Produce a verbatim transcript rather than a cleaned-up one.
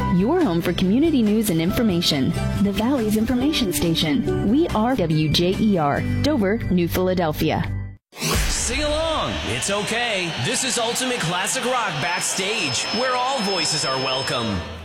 your home for community news and information. The Valley's information station. We are W J E R, Dover, New Philadelphia. Sing along. It's okay. This is Ultimate Classic Rock Backstage, where all voices are welcome.